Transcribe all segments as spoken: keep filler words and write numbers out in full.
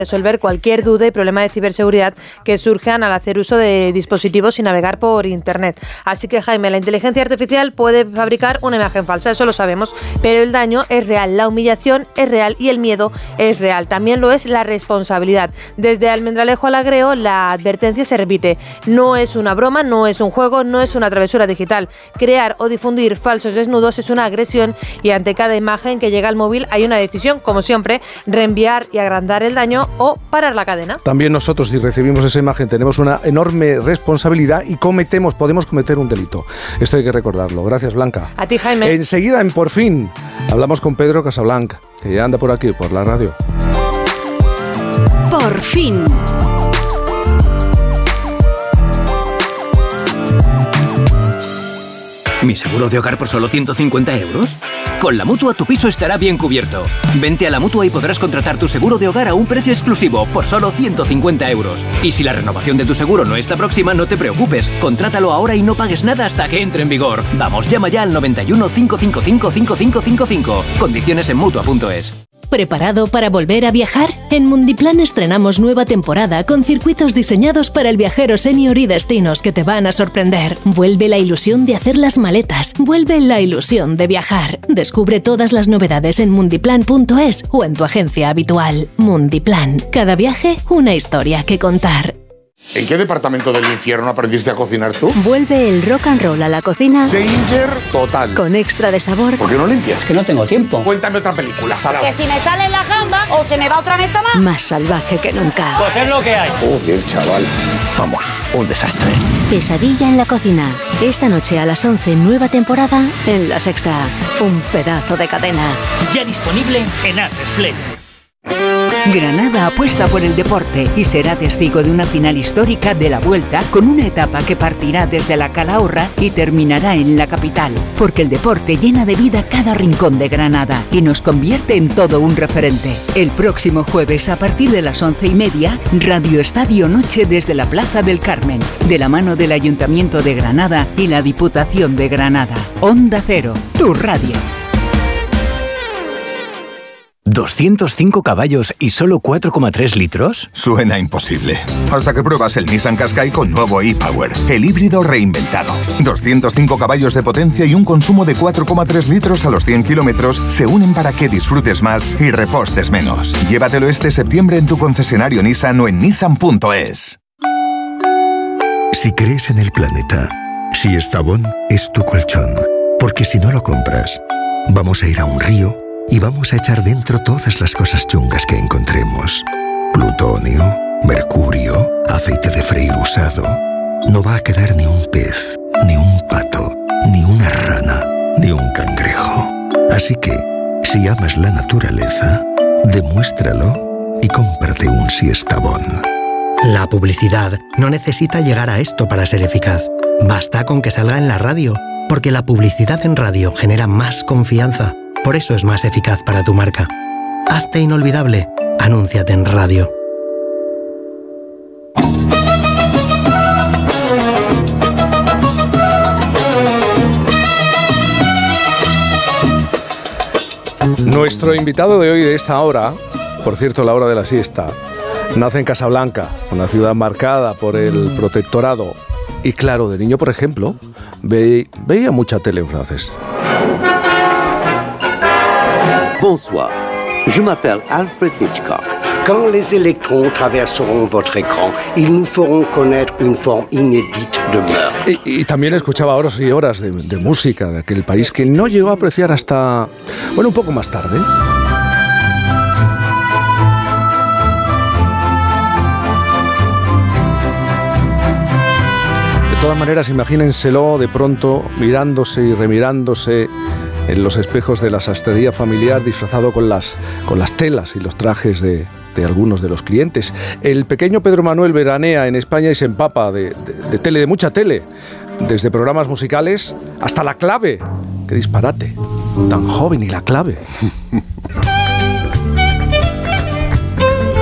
resolver cualquier duda y problema de ciberseguridad que surjan al hacer uso de dispositivos y navegar por Internet. Así que, Jaime, la inteligencia artificial puede fabricar una imagen falsa, eso lo sabemos, pero el daño es real, la humillación es real y el miedo es real. También lo es la responsabilidad. Desde Almendralejo al Agreo, la advertencia se repite. No es una broma, no es un juego, no es una travesura digital. Crear o difundir falsos desnudos es una agresión y ante cada imagen que llega al móvil hay una decisión, como siempre, reenviar y agrandar el daño o parar la cadena. También nosotros, si recibimos esa imagen, tenemos una enorme responsabilidad y cometemos, podemos cometer un delito. Esto hay que recordarlo. Gracias, Blanca. A ti, Jaime. Enseguida, en Por Fin, hablamos con Pedro Casablanca, que ya anda por aquí, por la radio. Por Fin. ¿Mi seguro de hogar por solo ciento cincuenta euros? Con la Mutua tu piso estará bien cubierto. Vente a la Mutua y podrás contratar tu seguro de hogar a un precio exclusivo por solo ciento cincuenta euros. Y si la renovación de tu seguro no está próxima, no te preocupes. Contrátalo ahora y no pagues nada hasta que entre en vigor. Vamos, llama ya al noventa y uno, cinco cinco cinco, cinco cinco cinco cinco. Condiciones en Mutua punto es. ¿Preparado para volver a viajar? En Mundiplan estrenamos nueva temporada con circuitos diseñados para el viajero senior y destinos que te van a sorprender. Vuelve la ilusión de hacer las maletas. Vuelve la ilusión de viajar. Descubre todas las novedades en mundiplan punto es o en tu agencia habitual. Mundiplan. Cada viaje, una historia que contar. ¿En qué departamento del infierno aprendiste a cocinar tú? Vuelve el rock and roll a la cocina. Danger total. Con extra de sabor. ¿Por qué no limpias? Es que no tengo tiempo. Cuéntame otra película, Sara. Que si me sale la gamba o se me va otra mesa más. Más salvaje que nunca. Pues es lo que hay. Joder, chaval. Vamos, un desastre. Pesadilla en la cocina. Esta noche a las once, nueva temporada en La Sexta. Un pedazo de cadena. Ya disponible en Atresplay. Granada apuesta por el deporte y será testigo de una final histórica de la Vuelta con una etapa que partirá desde la Calahorra y terminará en la capital, porque el deporte llena de vida cada rincón de Granada y nos convierte en todo un referente. El próximo jueves a partir de las once y media, Radio Estadio Noche desde la Plaza del Carmen, de la mano del Ayuntamiento de Granada y la Diputación de Granada. Onda Cero, tu radio. ¿doscientos cinco caballos y solo cuatro coma tres litros? Suena imposible. Hasta que pruebas el Nissan Qashqai con nuevo e-Power, el híbrido reinventado. doscientos cinco caballos de potencia y un consumo de cuatro coma tres litros a los cien kilómetros se unen para que disfrutes más y repostes menos. Llévatelo este septiembre en tu concesionario Nissan o en nissan punto es. Si crees en el planeta, si Estavón es tu colchón, porque si no lo compras, vamos a ir a un río y vamos a echar dentro todas las cosas chungas que encontremos. Plutonio, mercurio, aceite de freír usado. No va a quedar ni un pez, ni un pato, ni una rana, ni un cangrejo. Así que, si amas la naturaleza, demuéstralo y cómprate un Siestabón. La publicidad no necesita llegar a esto para ser eficaz. Basta con que salga en la radio, porque la publicidad en radio genera más confianza. Por eso es más eficaz para tu marca. Hazte inolvidable. Anúnciate en radio. Nuestro invitado de hoy de esta hora, por cierto, la hora de la siesta, nace en Casablanca, una ciudad marcada por el protectorado. Y claro, de niño, por ejemplo, ve, veía mucha tele en francés. Bonsoir, je m'appelle Alfred Hitchcock. Quand les électrons traverseront votre écran, ils nous feront connaître une forme inédite de meurtre. Y, y también escuchaba horas y horas de, de música de aquel país que no llegó a apreciar hasta, bueno, un poco más tarde. De todas maneras, imagínenselo de pronto mirándose y remirándose en los espejos de la sastrería familiar, disfrazado con las, con las telas y los trajes de, de algunos de los clientes. El pequeño Pedro Manuel veranea en España y se empapa de, de, de tele, de mucha tele, desde programas musicales hasta La Clave. ¡Qué disparate! Tan joven y La Clave.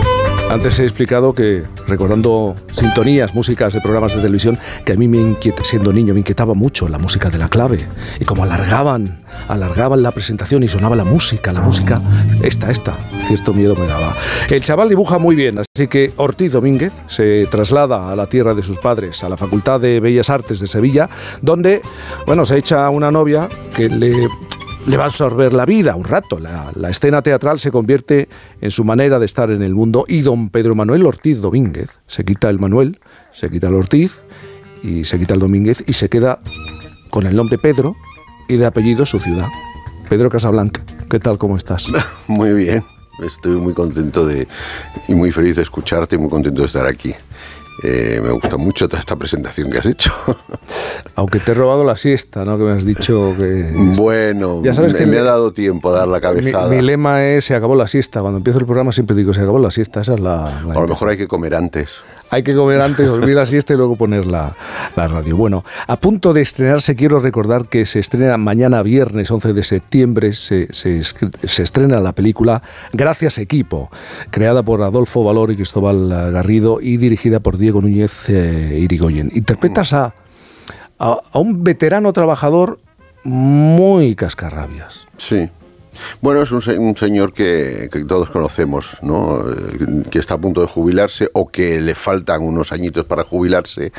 Antes he explicado que, recordando sintonías, músicas de programas de televisión, que a mí me inquieta, siendo niño, me inquietaba mucho la música de La Clave. Y como alargaban, alargaban la presentación y sonaba la música, la música, esta, esta, cierto miedo me daba. El chaval dibuja muy bien, así que Ortiz Domínguez se traslada a la tierra de sus padres, a la Facultad de Bellas Artes de Sevilla, donde, bueno, se echa una novia que le... le va a absorber la vida un rato. La, la escena teatral se convierte en su manera de estar en el mundo y don Pedro Manuel Ortiz Domínguez se quita el Manuel, se quita el Ortiz y se quita el Domínguez y se queda con el nombre Pedro y de apellido su ciudad. Pedro Casablanca, ¿qué tal? ¿Cómo estás? Muy bien, estoy muy contento de y muy feliz de escucharte y muy contento de estar aquí. Eh, me gusta mucho toda esta presentación que has hecho. Aunque te he robado la siesta, ¿no? Que me has dicho que... Bueno, ya sabes me, que me ha dado tiempo a dar la cabezada. Mi, mi lema es, se acabó la siesta. Cuando empiezo el programa siempre digo, se acabó la siesta. Esa es la... la a lo mejor hay que comer antes. Hay que comer antes, dormir la siesta y luego poner la, la radio. Bueno, a punto de estrenarse, quiero recordar que se estrena mañana viernes once de septiembre, se, se, se estrena la película Gracias Equipo, creada por Adolfo Valor y Cristóbal Garrido y dirigida por Diego Núñez eh, Irigoyen. Interpretas a, a, a un veterano trabajador muy cascarrabias. Sí. Bueno, es un, un señor que, que todos conocemos, ¿no? Que está a punto de jubilarse o que le faltan unos añitos para jubilarse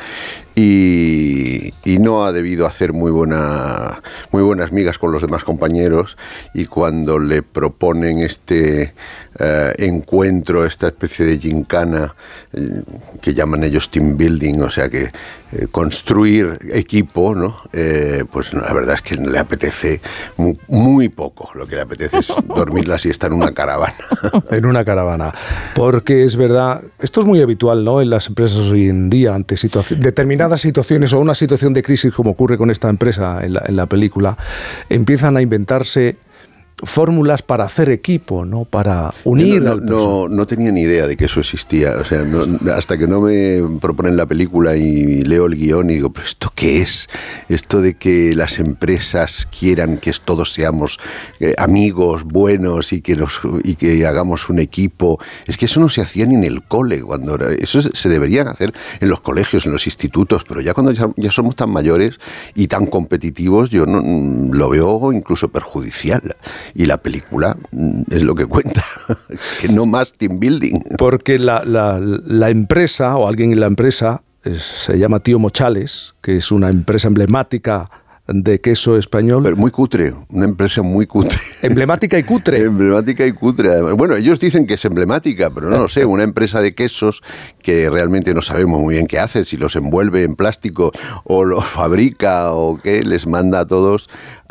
y, y no ha debido hacer muy, buena, muy buenas migas con los demás compañeros, y cuando le proponen este eh, encuentro, esta especie de gincana eh, que llaman ellos team building, o sea que eh, construir equipo, ¿no? Eh, pues la verdad es que le apetece muy, muy poco. Lo que le apetece es dormir la siesta en una caravana. En una caravana. Porque es verdad, esto es muy habitual, ¿no? En las empresas hoy en día, ante situaciones, determinadas situaciones o una situación de crisis como ocurre con esta empresa en la, en la película, empiezan a inventarse fórmulas para hacer equipo, ¿no? Para unir no, al no, no tenía ni idea de que eso existía. O sea, no, hasta que no me proponen la película y leo el guión y digo, ¿pero esto qué es? Esto de que las empresas quieran que todos seamos eh, amigos, buenos y que, nos, y que hagamos un equipo. Es que eso no se hacía ni en el cole. Cuando era, eso se debería hacer en los colegios, en los institutos, pero ya cuando ya, ya somos tan mayores y tan competitivos, yo no, lo veo incluso perjudicial. Y la película es lo que cuenta, que no más team building. Porque la, la, la empresa, o alguien en la empresa, es, se llama Tío Mochales, que es una empresa emblemática de queso español. Pero muy cutre, una empresa muy cutre. Emblemática y cutre. Emblemática y cutre. Bueno, ellos dicen que es emblemática, pero no lo sé, una empresa de quesos que realmente no sabemos muy bien qué hace, si los envuelve en plástico o los fabrica o qué, les manda a todos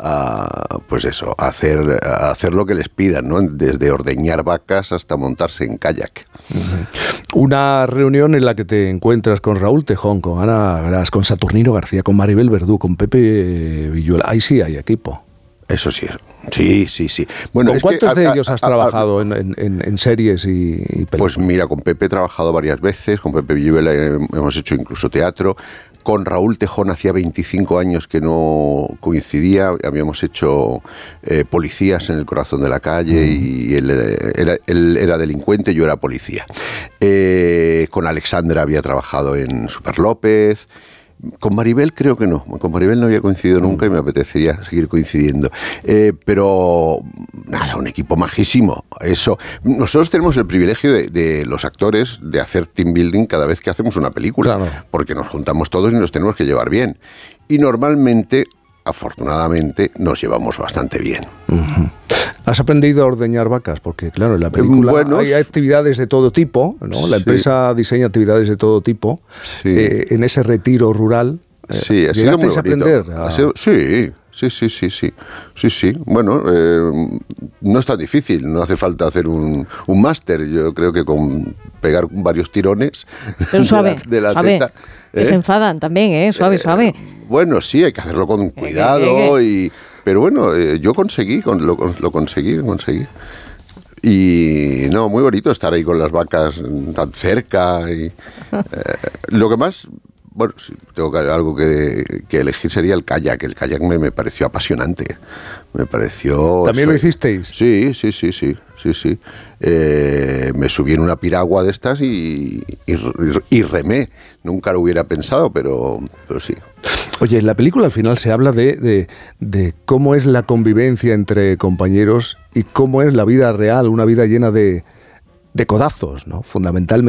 a, pues eso, a hacer, a hacer lo que les pidan, ¿no? Desde ordeñar vacas hasta montarse en kayak. Uh-huh. Una reunión en la que te encuentras con Raúl Tejón, con Ana Gras, con Saturnino García, con Maribel Verdú, con Pepe Villuela. Ahí sí hay equipo. Eso sí, sí, sí, sí. Bueno, ¿con es cuántos que, de a, ellos has a, trabajado a, en, en, en series y, y películas? Pues mira, con Pepe he trabajado varias veces, con Pepe Villuela hemos hecho incluso teatro. Con Raúl Tejón hacía veinticinco años que no coincidía, habíamos hecho eh, Policías en el corazón de la calle, mm. y él era, él era delincuente, yo era policía. Eh, con Alexandra había trabajado en Super López. Con Maribel creo que no, con Maribel no había coincidido nunca y me apetecería seguir coincidiendo. Eh, pero nada, un equipo majísimo. Eso, nosotros tenemos el privilegio de, de los actores de hacer team building cada vez que hacemos una película, claro, porque nos juntamos todos y nos tenemos que llevar bien. Y normalmente, afortunadamente, nos llevamos bastante bien. Uh-huh. ¿Has aprendido a ordeñar vacas? Porque, claro, en la película bueno, hay actividades de todo tipo, ¿no? La sí. empresa diseña actividades de todo tipo. Sí. Eh, en ese retiro rural, eh, sí, ha sido muy bonito. ¿Llegasteis a aprender? A... Ha sido, sí, sí, sí, sí, sí. Sí, sí. Bueno, eh, no es tan difícil, no hace falta hacer un, un máster. Yo creo que con pegar varios tirones Pero suave, de la, de la suave. teta... Que ¿eh? Se enfadan también, ¿eh? Suave, suave. Eh, bueno, sí, hay que hacerlo con cuidado y... Pero bueno, eh, yo conseguí, con, lo, lo conseguí, lo conseguí. Y no, muy bonito estar ahí con las vacas tan cerca. Y, eh, lo que más bueno, si tengo que, algo que, que elegir sería el kayak. El kayak me, me pareció apasionante. Me pareció... ¿También lo hicisteis? Sí, sí, sí, sí, sí, sí. Eh, me subí en una piragua de estas y, y, y remé. Nunca lo hubiera pensado, pero, pero sí. Oye, en la película al final se habla de, de, de cómo es la convivencia entre compañeros y cómo es la vida real, una vida llena de, de codazos, ¿no? Fundamentalmente